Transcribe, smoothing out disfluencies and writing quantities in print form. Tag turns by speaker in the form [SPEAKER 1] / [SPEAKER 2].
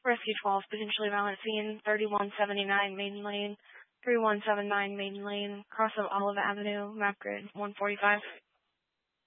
[SPEAKER 1] Rescue 12, potentially violent scene, 3179 Maiden Lane, 3179 Maiden Lane, cross of Olive Avenue, map grid 145.